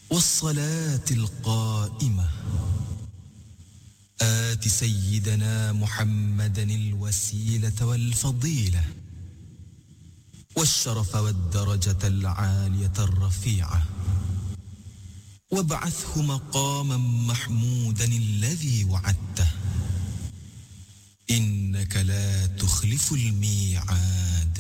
والصلاة القائمة آت سيدنا محمدا الوسيلة والفضيلة والشرف والدرجة العالية الرفيعة وابعثه مقاما محمودا الذي وعدته إنك لا تخلف الميعاد.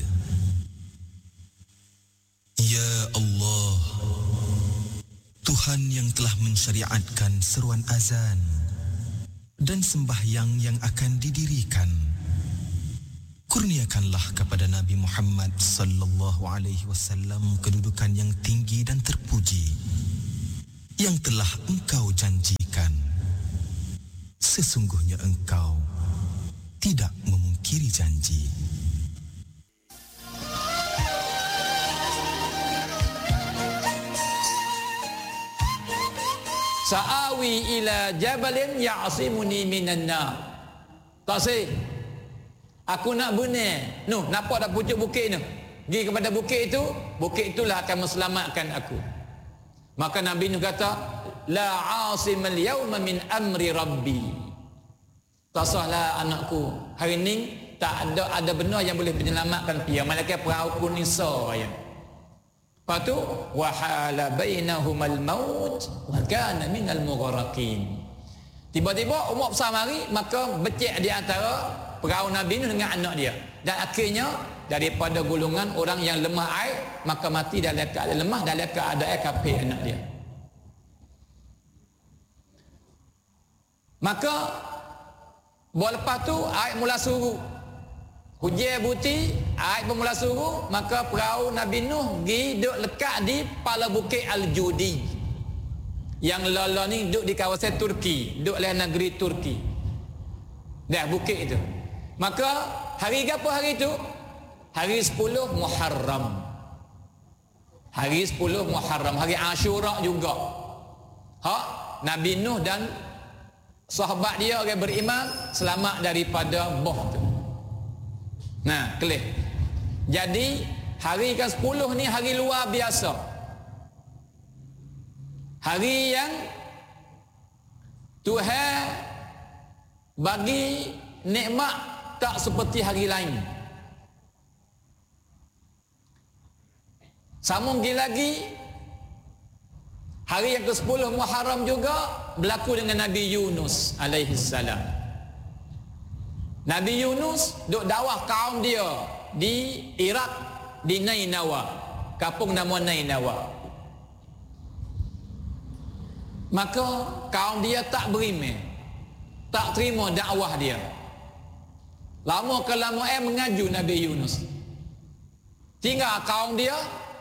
Ya Allah, Tuhan yang telah mensyariatkan seruan azan dan sembahyang yang akan didirikan, kurniakanlah kepada Nabi Muhammad sallallahu alaihi wasallam kedudukan yang tinggi dan terpuji yang telah engkau janjikan. Sesungguhnya engkau tidak memungkiri janji. Sa'awi ila jabalin ya'asimuni minan nar. Tak sih. Aku nak benar. Noh, nampak tak pucuk bukit ni? Pergi kepada bukit itu, bukit itulah akan menyelamatkan aku. Maka Nabi Nuh kata, la 'asimal yawma min amri rabbi. Tak sahlah anakku. Hari ni tak ada benar yang boleh menyelamatkan dia. Malaikat perahu pun nisa ya. Lepas tu wahala bainahumal maut wa kana minal mughraqin. Tiba-tiba Umar besar mari, maka becek di antara perahu Nabi Nuh dengan anak dia. Dan akhirnya daripada golongan orang yang lemah air, maka mati dalam keadaan lemah, dalam keadaan kafir anak dia. Maka lepas tu air mula surut. Hujan buti, air pun mula surut, maka perahu Nabi Nuh pergi duduk lekat di pala bukit Al-Judi. Yang lala ni duduk di kawasan Turki, duduk dalam negeri Turki. Dah bukit itu. Maka hari apa hari itu? Hari 10 Muharram. Hari 10 Muharram, hari Ashura juga. Nabi Nuh dan sahabat dia orang beriman selamat daripada boh tu. Nah, clear. Jadi hari ke-10 ni hari luar biasa. Hari yang Tuhan bagi nikmat tak seperti hari lain. Sambung lagi hari yang ke-10 Muharram juga berlaku dengan Nabi Yunus alaihi salam. Nabi Yunus duk dakwah kaum dia di Iraq, di Nainawa, kampung nama Nainawa. Maka kaum dia tak beriman, tak terima dakwah dia. Lama kelamaan mengaju Nabi Yunus. Tinggal kaum dia,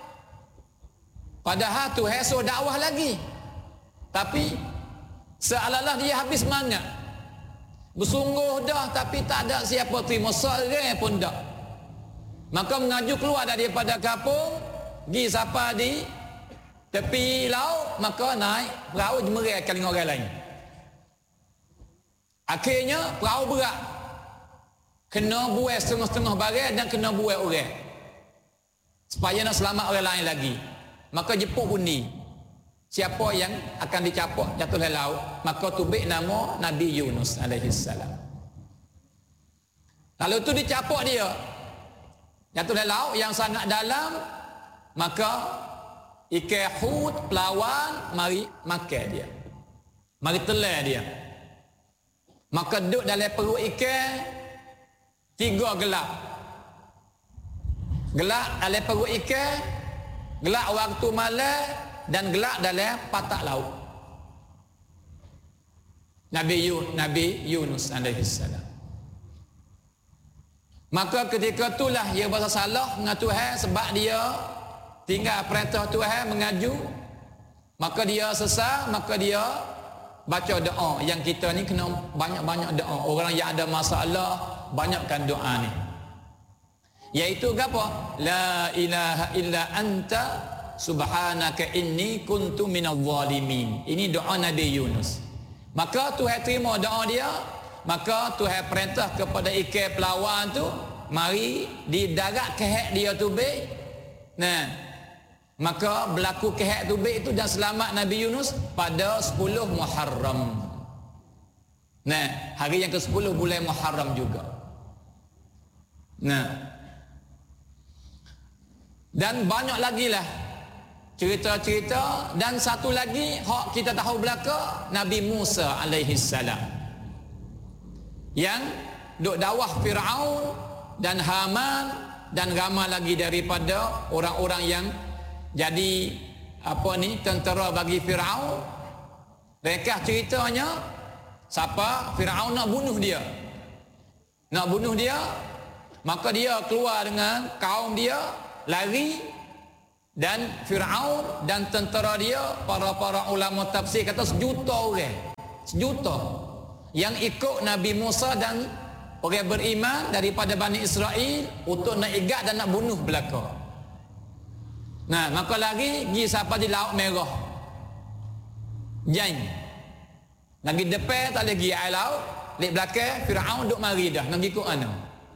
padahal Tuhan suruh dakwah lagi, tapi seolah-olah dia habis semangat. Bersungguh dah, tapi tak ada siapa terima, seorang pun tak. Maka mengaju keluar daripada kampung, pergi sapa di tepi laut, maka naik perahu jemeriahkan dengan orang lain. Akhirnya perahu berat, kena buai setengah-setengah barang dan kena buai orang, supaya nak selamat orang lain lagi. Maka jemput undi, siapa yang akan dicapuk jatuh dalam laut, maka tubik nama Nabi Yunus alaihi salam. Lalu tu dicapuk dia jatuh dalam laut yang sangat dalam, maka ikan hut pelawan mari makan dia, mari telan dia. Maka duduk dalam perut ikan 3 gelap. Gelap dalam perut ikan, gelap waktu malam, dan gelap dalam patak laut. Nabi Yunus alaihi salam. Maka ketika itulah dia berasa salah dengan Tuhan, sebab dia tinggal perintah Tuhan mengaju. Maka dia sesal, maka dia baca doa. Yang kita ni kena banyak-banyak doa. Orang yang ada masalah, banyakkan doa ni. Iaitu apa? La ilaha illa anta subhanaka inni kuntu minadh zalimin. Ini doa Nabi Yunus. Maka Tuhan terima doa dia. Maka Tuhan perintah kepada ikan pelawan tu, mari di darat kehek dia tu be. Nah, Maka berlaku kehak tubik itu dan selamat Nabi Yunus pada 10 Muharram. Nah, hari yang ke-10 bulan Muharram juga. Nah, dan banyak lagi lah cerita-cerita. Dan satu lagi hak kita tahu belaka, Nabi Musa alaihi salam yang duk dakwah Firaun dan Haman dan ramai lagi daripada orang-orang yang jadi tentera bagi Firaun. Mereka ceritanya siapa Firaun nak bunuh dia, maka dia keluar dengan kaum dia lari, dan Firaun dan tentera dia, para ulama tafsir kata 1 juta orang, 1 juta yang ikut Nabi Musa dan orang beriman daripada Bani Israel untuk nak igat dan nak bunuh belaka. Nah, maka lagi pergi sampai di Laut Merah. Jang. Lagi depan tak lagi air laut, di belakang Firaun duk mari dah nak ikut ana.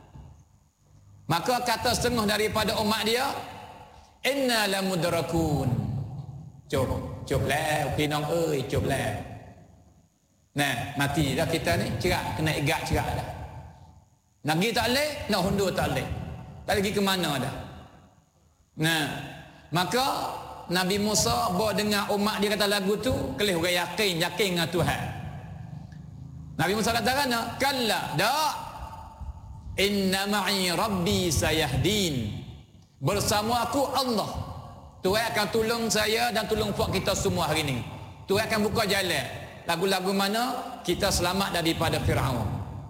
Maka kata setengah daripada umat dia, inna lamudrakun. Cop lah pinang oi, cop lah. Nah, mati dah kita ni, cerak kena igat cerak dah. Nak pergi tak leh, nak hundur tak leh. Tak lagi ke mana dah. Nah, maka Nabi Musa bawa dengar umat dia kata lagu tu, kelih orang yakin dengan Tuhan. Nabi Musa kata kana, kalla dak, inna ma'i rabbi sayahdin. Bersama aku Allah, Tuhan akan tolong saya dan tolong puak kita semua hari ni. Tuhan akan buka jalan. Lagu-lagu mana kita selamat daripada Firaun.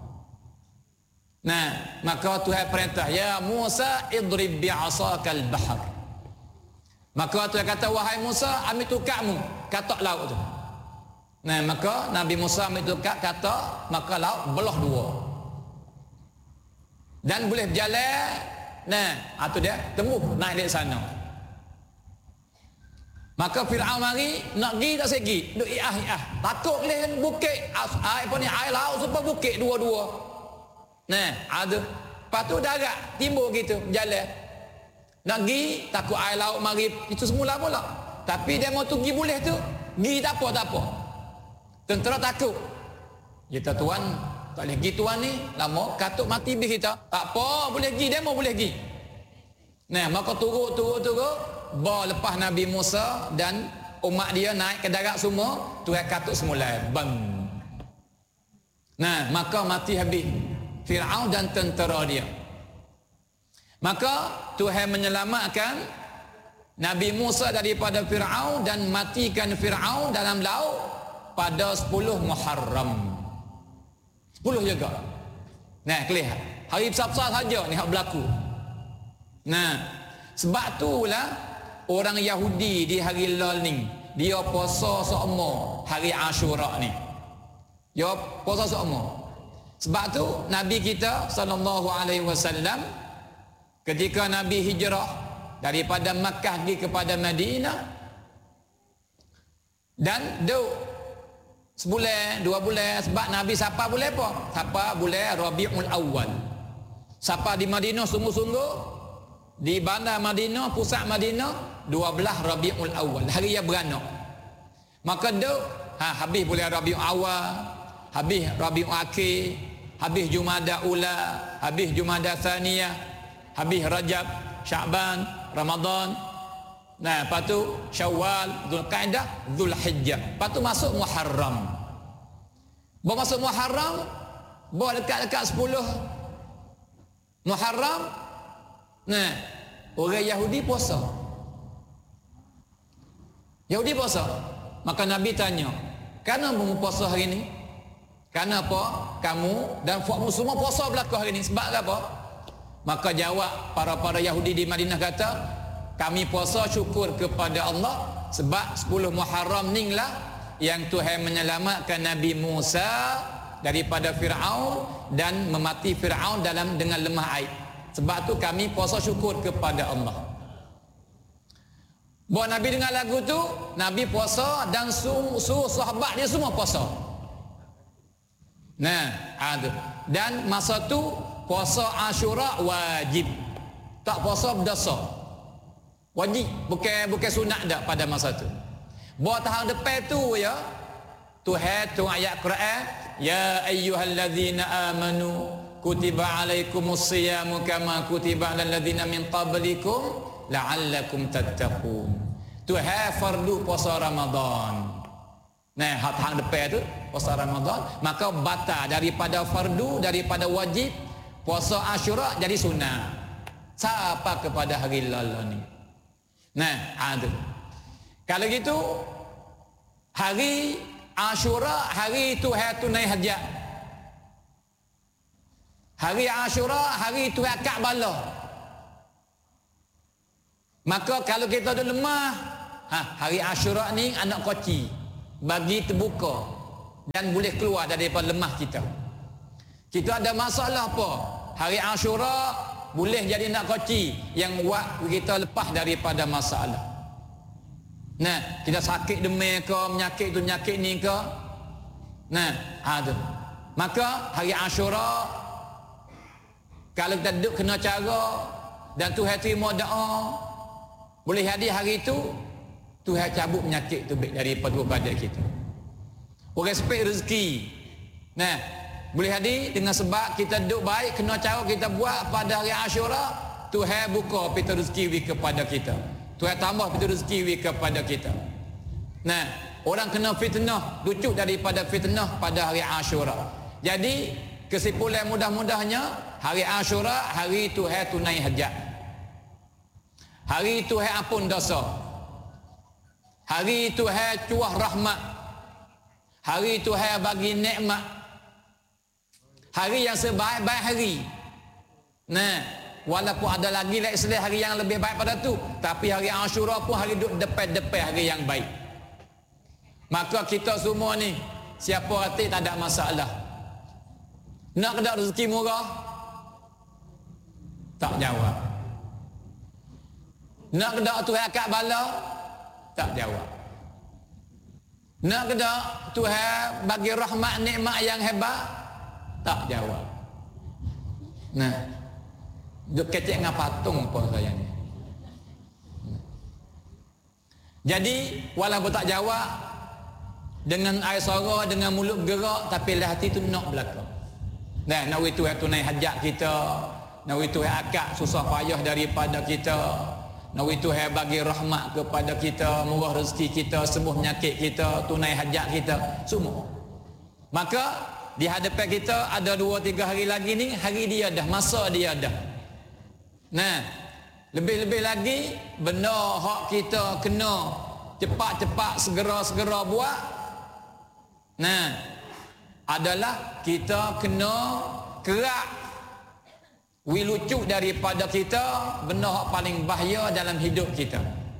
Nah, maka Tuhan perintah, ya Musa idrib bi'asakal bahr. Maka Tuhan kata, wahai Musa, ambil tukakmu, katak laut tu. Nah, maka Nabi Musa ambil tukak, katak, maka laut belah dua. Dan boleh berjalan. Nah, itu dia, tembus naik dari sana. Maka Firaun mari, nak pergi tak segi, duk iah. Takut boleh bukit, air laut supaya bukit dua-dua. Nah, ada. Lepas tu darat, timbul gitu, berjalan. Nak pergi, takut air laut mari, itu semula pula. Tapi dia mau pergi boleh tu, pergi tak apa. Tentera takut. Kita tuan, tak boleh pergi tuan ni, lama, katuk mati bis kita. Tak apa, boleh pergi, dia mau boleh pergi. Nah, maka turut, bawa lepas Nabi Musa dan umat dia naik ke darat semua, Tuhan katuk semula, bang. Nah, maka mati habis Firaun dan tentera dia. Maka Tuhan menyelamatkan Nabi Musa daripada Firaun dan matikan Firaun dalam laut pada 10 Muharram. 10 juga. Nah, kelihatan hari besar-besar saja ni hak berlaku. Nah, sebab itulah orang Yahudi di hari Lal ni, dia puasa seumpama hari Ashura ni. Dia puasa seumpama. Sebab tu Nabi kita sallallahu alaihi wasallam ketika Nabi hijrah daripada Makkah pergi kepada Madinah, dan duk sebulan, 2 bulan, sebab Nabi sapa bulan apa? Sapa bulan Rabiul Awal. Sapa di Madinah sungguh-sungguh, di bandar Madinah, pusat Madinah, 12 Rabiul Awal, hari yang beranak. Maka duk habis bulan Rabiul Awal, habis Rabiul Akhir, habis Jumadah Ula, habis Jumadah Thaniyah, habis Rajab, Syaban, Ramadan. Nah, lepas tu Syawal, Zulqa'dah, Zulhijjah. Lepas tu masuk Muharram. Bawa masuk Muharram, bawa dekat-dekat 10 Muharram. Nah, orang Yahudi puasa. Maka Nabi tanya, kenapa kamu puasa hari ni? Kenapa kamu dan fuakmu semua puasa berlaku hari ni? Sebab apa? Maka jawab para Yahudi di Madinah kata, kami puasa syukur kepada Allah sebab 10 Muharram ni lah yang Tuhan menyelamatkan Nabi Musa daripada Firaun dan memati Firaun dengan lemah air. Sebab tu kami puasa syukur kepada Allah. Buat Nabi dengar lagu tu, Nabi puasa dan suruh sahabat dia semua puasa. Nah, ada. Dan masa tu puasa Ashura wajib. Tak puasa berdosa. Wajib, bukan sunat dak pada masa tu. Buat tahun depan tu ya, Tuhan tu ayat Quran, ya ayyuhallazina amanu kutiba alaikumus siyamu kama kutiba alal ladzina min qablikum la'allakum tattaqun. Tuhan fardu puasa Ramadan. Nah, hang depan tu puasa Ramadan, maka batal daripada fardu, daripada wajib. Puasa Asyura jadi sunnah. Siapa kepada hari lala ni? Nah, ada. Kalau gitu, hari Asyura, hari Tuhan tunai hajat. Hari Asyura, hari Tuhan akad bala. Maka kalau kita ada lemah, hari Asyura ni anak koci bagi terbuka dan boleh keluar daripada lemah kita. Kita ada masalah apa? Hari Asyura boleh jadi nak koci yang buat kita lepas daripada masalah. Nah, kita sakit demam ke, penyakit ni ke. Nah, ada. Maka hari Asyura kalau kita duduk kena cara dan Tuhan terima doa, boleh hadir hari itu, Tuhan cabut penyakit tu daripada badan kita. Orang sepik rezeki. Nah, boleh hadir dengan sebab kita duduk baik, kena cara kita buat pada hari Asyura, Tuhan buka pintu rezeki kepada kita. Tuhan tambah pintu rezeki kepada kita. Nah, orang kena fitnah, lucut daripada fitnah pada hari Asyura. Jadi, kesimpulan mudah-mudahnya, hari Asyura, hari Tuhan tunai hajat. Hari Tuhan ampun dosa. Hari Tuhan curah rahmat. Hari Tuhan bagi nikmat. Hari yang sebaik-baik hari. Nah, walaupun ada lagi selain hari yang lebih baik pada tu, tapi hari Asyura pun hari duduk depan-depan hari yang baik. Maka kita semua ni, siapa hati tak ada masalah. Nak kedak rezeki murah? Tak jawab. Nak kedak Tuhan akad bala? Tak jawab. Nak kedak Tuhan bagi rahmat nikmat yang hebat? Tak jawab. Nah, duk kecek dengan patung apa saya ni. Jadi, walaupun tak jawab, dengan air suara, dengan mulut gerak, tapi hati tu nak belakang. Nah, nak Tuhan tunai hajat kita, nak Tuhan akad susah payah daripada kita, nak Tuhan bagi rahmat kepada kita, murah rezeki kita, sembuh penyakit kita, tunai hajat kita, semua. Maka di hadapan kita ada 2-3 hari lagi ni, hari dia dah, masa dia dah. Nah, lebih-lebih lagi benda hak kita kena cepat-cepat segera-segera buat. Nah, adalah kita kena kerak wilucuk daripada kita benda hak paling bahaya dalam hidup kita.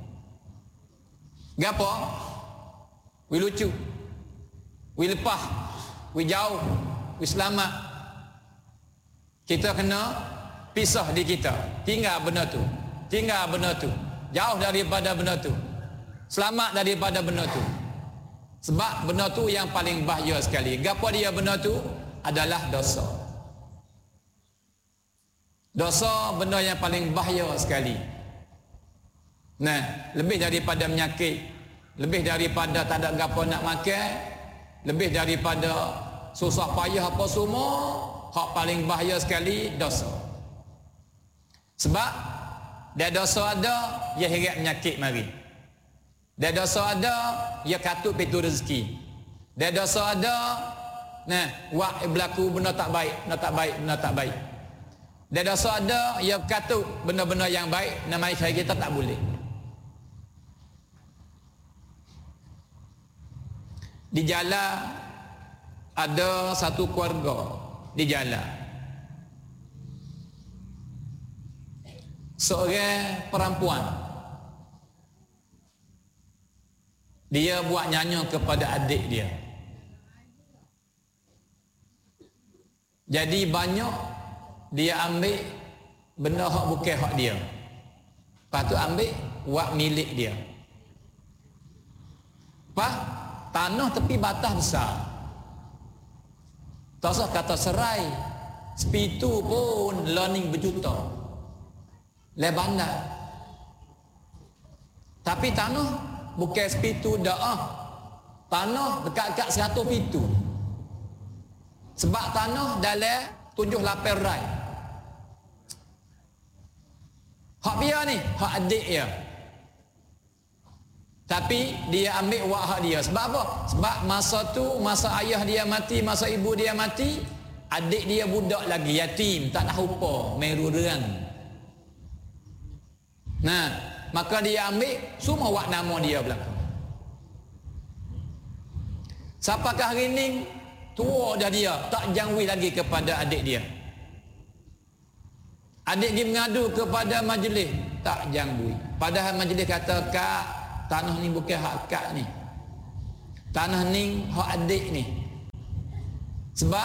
Gapo? Wilucuk. Wilepah. We jauh, we selamat. Kita kena pisah di kita. Tinggal benda tu. Tinggal benda tu. Jauh daripada benda tu. Selamat daripada benda tu. Sebab benda tu yang paling bahaya sekali. Gapo dia benda tu? Adalah dosa. Dosa benda yang paling bahaya sekali. Nah, lebih daripada penyakit, lebih daripada tak ada gapo nak makan, lebih daripada susah payah apa semua, hak paling bahaya sekali dosa. Sebab dia dosa ada, dia heret penyakit mari. Dia dosa ada, dia katut pintu rezeki. Dia dosa ada, nah, buat berlaku benda tak baik, benda tak baik, benda tak baik. Dia dosa ada, dia katut benda-benda yang baik, nama kita tak boleh. Di jalan ada satu keluarga di jalan. Seorang perempuan, dia buat nyanyi kepada adik dia. Jadi banyak dia ambil benda hak bukan hak dia. Lepas tu ambil buat milik dia. Apa? Tanah tepi batas besar. Tak usah kata serai. Sepitu pun learning berjuta. Lebandar. Tapi tanah bukan sepitu dah. Tanah dekat-dekat 100 pitu. Sebab tanah dalam 7-8 rai. Hak dia ni, hak adik dia. Tapi dia ambil wak hak dia. Sebab apa? Sebab masa tu, masa ayah dia mati, masa ibu dia mati, adik dia budak lagi, yatim, tak tahu apa, meru derang. Nah, maka dia ambil semua wak nama dia belakang. Siapakah hari ni tua dah dia, tak jangwi lagi kepada adik dia. Adik dia mengadu kepada majlis, tak jangwi. Padahal majlis kata, "Kak, tanah ni bukan hak kak ni. Tanah ni hak adik ni." Sebab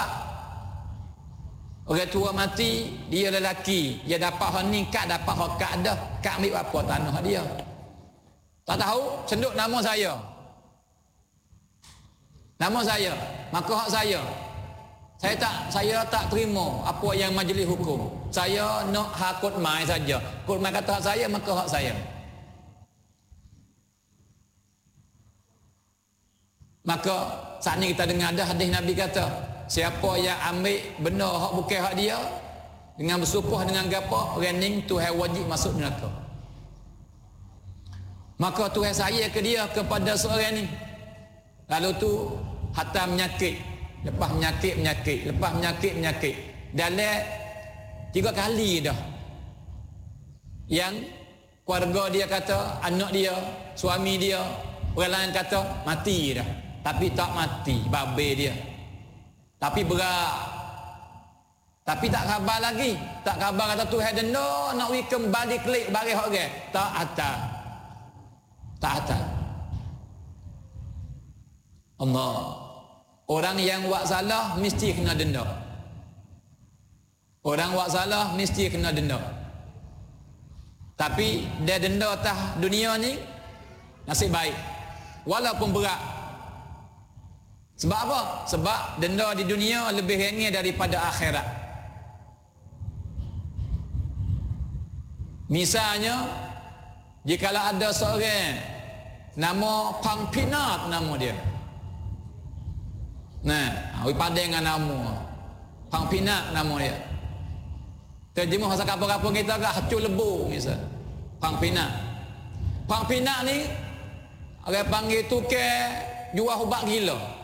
orang tua mati, dia lelaki, dia dapat hak ni, kak dapat hak kak dah. Kak ambil apa tanah dia? Tak tahu, cenduk nama saya. Nama saya, maka hak saya. Saya tak terima apa yang majlis hukum. Saya nak hak kod mai saja. Kod mai kata hak saya, maka hak saya. Maka saat ni kita dengar ada hadis Nabi kata, siapa yang ambil benda hak bukan hak dia dengan bersumpah dengan gapo, orang ni Tuhan wajib masuk neraka. Maka Tuhan saya ke dia kepada seorang ni. Lalu tu hatta menyakit, lepas menyakit, lepas menyakit. Dalam 3 kali dah yang keluarga dia kata, anak dia, suami dia, orang lain kata mati dah. Tapi tak mati, babe dia. Tapi berat. Tapi tak khabar lagi. Tak khabar kata Tuhan denda nak we kembali klik bagi orang. Tak atas. Tak atas. Allah. Orang yang buat salah mesti kena denda. Orang buat salah mesti kena denda. Tapi dia denda atas dunia ni nasib baik. Walaupun berat. Sebab apa? Sebab denda di dunia lebih ringan daripada akhirat. Misalnya, jikalau ada seorang nama Pang Pinat nama dia. Nah, we pandai dengan nama Pang Pinat nama dia. Terjemah bahasa kampung-kampung kita ke hacu lebu misal. Pang Pinat. Pang Pinat ni orang panggil tukar jual ubat gila.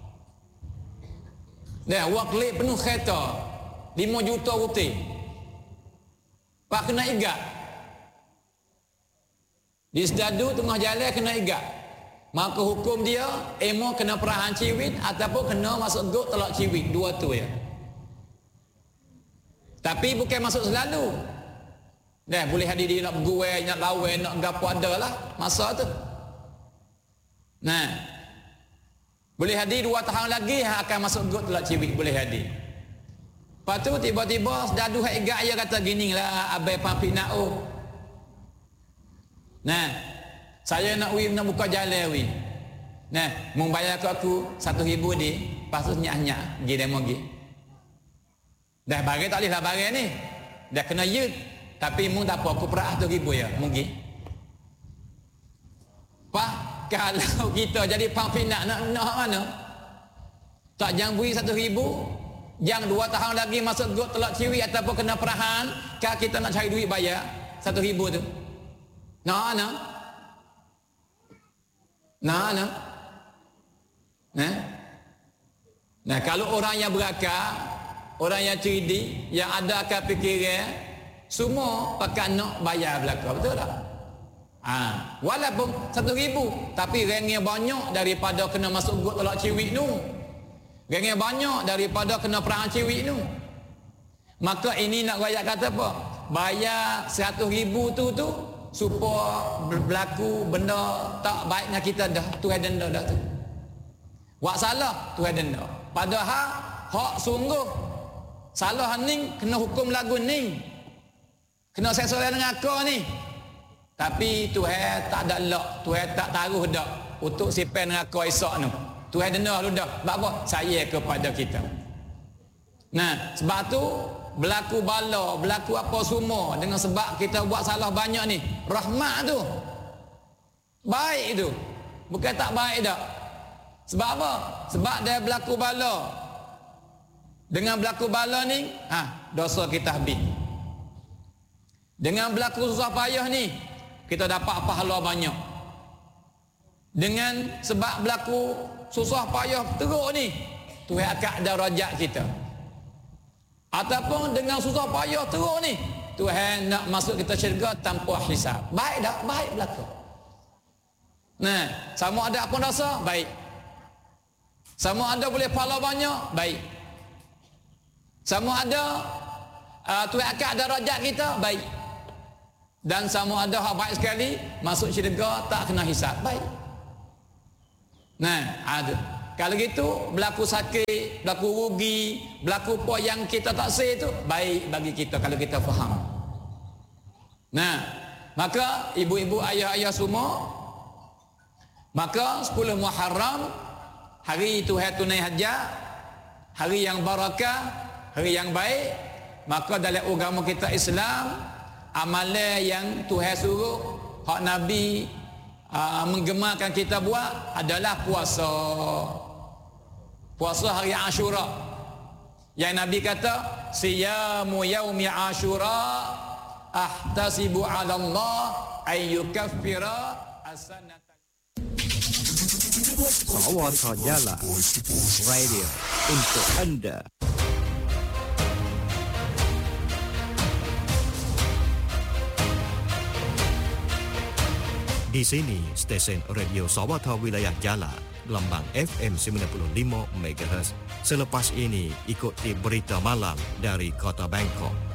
Dah waklik penuh kereta 5 juta rupiah. Pak kena igat. Di sedadu tengah jalan kena igat. Maka hukum dia emo kena perahan ciwit ataupun kena masuk got telak ciwit, dua tu ya. Tapi bukan masuk selalu. Dah boleh hadir dia nak berguai, nak lawan, nak gapo adalah masa tu. Nah, boleh hadir 2 tahun lagi akan masuk got telak ciwit, boleh hadir. Lepas tu tiba-tiba sedadu hak igat dia kata gini lah, abai pampi nak oh. Nah, saya nak buka jalan wi. Nah, mung bayar ke aku 1,000 di, lepas tu nyak-nyak pergi demo pergi. Dah barang tak boleh lah barang ni. Dah kena ye. Tapi mung tak apa, aku perah 1,000 ya, mung pergi. Pak, kalau kita jadi pampi nak mana? Tak jangan beri 1,000, yang 2 tahun lagi masuk got telak ciwi ataupun kena perahan, kah kita nak cari duit bayar 1,000 tu. Nah. Nah, kalau orang yang berakal, orang yang cerdik, yang ada akal fikiran, semua pakai nak bayar belaka, betul tak? Walaupun 1,000, tapi rangnya banyak daripada kena masuk got telak ciwi tu. Rangnya banyak daripada kena perahan ciwi tu. Maka ini nak rakyat kata apa? Bayar 100,000 tu supaya berlaku benda tak baik dengan kita dah, Tuhan denda dah tu. Wak salah, Tuhan denda. Padahal hak sungguh salah ni kena hukum lagu ni. Kena sesuai dengan aku ni. Tapi Tuhan tak ada lak, Tuhan tak taruh dak untuk sipai dengan aku esok tu. Tuhan denda lu dah. Sebab apa? Saya kepada kita. Nah, sebab tu berlaku bala, berlaku apa semua dengan sebab kita buat salah banyak ni. Rahmat tu. Baik itu. Bukan tak baik dak. Sebab apa? Sebab dia berlaku bala. Dengan berlaku bala ni, dosa kita habis. Dengan berlaku susah payah ni, kita dapat pahala banyak. Dengan sebab berlaku susah payah teruk ni, Tuhan angkat darajat kita. Ataupun dengan susah payah teruk ni, Tuhan nak masuk kita syurga tanpa hisab. Baik tak? Baik berlaku. Nah, sama ada apa dosa? Baik. Sama ada boleh pahala banyak? Baik. Sama ada Tuhan angkat darajat kita? Baik. Dan sama ada hak baik sekali, masuk syurga tak kena hisab? Baik. Nah, ada. Kalau gitu berlaku sakit, berlaku rugi, berlaku apa yang kita tak say itu baik bagi kita kalau kita faham. Nah, maka ibu-ibu, ayah-ayah semua, maka 10 Muharram, hari Tuhan tunai hajat, hari yang barakah, hari yang baik, maka dalam agama kita Islam, amalan yang Tuhan suruh, hak Nabi menggemarkan kita buat adalah puasa. Puasa hari Ashura. Yang Nabi kata, siyamu yaumi Ashura ahtasibu 'ala Allah ay yukaffira as-sanata. Sawata Jala Radio untuk Anda. Di sini stesen radio Sawata Wilayah Jala, gelombang FM 95 MHz. Selepas ini ikuti berita malam dari Kota Bangkok.